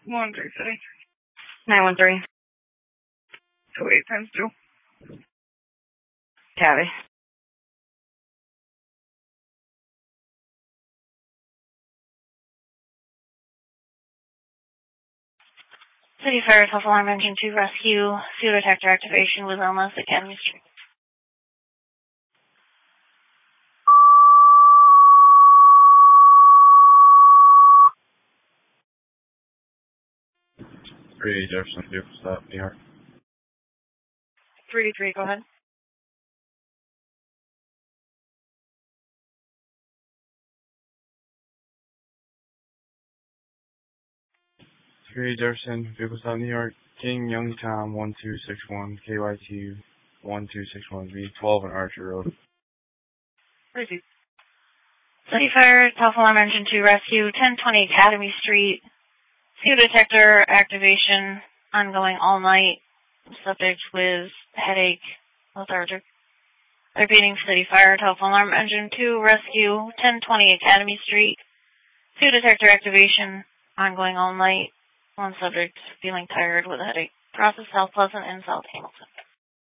133. 913. 28 times 2. Copy. City Fire, Tulsa Alarm Engine 2 Rescue, fuel detector activation with Elmos Academy Street. Jefferson, vehicle stop, New York. 383, go ahead. Jefferson, vehicle stop, New York. King Young Tom 1261, KYT 1261, V12 and Archer Road. Receive. City Fire, Tulsa Alarm Engine 2 Rescue, 1020 Academy Street, fuel detector activation, ongoing all night, subject with headache, lethargic. Repeating, City Fire, Tulsa Alarm Engine 2 Rescue, 1020 Academy Street, fuel detector activation, ongoing all night, one subject feeling tired with a headache. Process South Pleasant and South Hamilton.